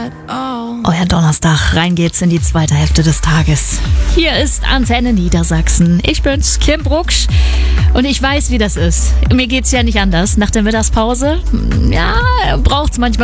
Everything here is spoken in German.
Euer Donnerstag, rein geht's in die zweite Hälfte des Tages. Hier ist Antenne Niedersachsen. Ich bin's, Kim Brucksch. Und ich weiß, wie das ist. Mir geht's ja nicht anders. Nach der Mittagspause, ja, braucht's manchmal